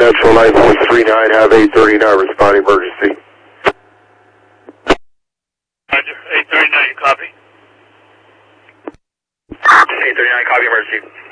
Metro 9.39, have 839, respond emergency. Roger, 839, copy. 839, copy emergency.